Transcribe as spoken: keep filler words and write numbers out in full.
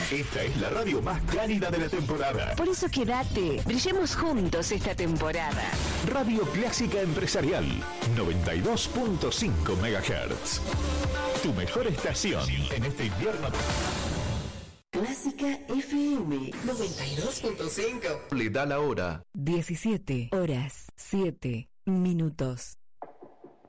Esta es la radio más cálida de la temporada. Por eso quédate, brillemos juntos esta temporada. Radio Clásica Empresarial, noventa y dos punto cinco megahertz. Tu mejor estación en este invierno. Clásica F M noventa y dos punto cinco. Le da la hora. diecisiete horas, siete minutos.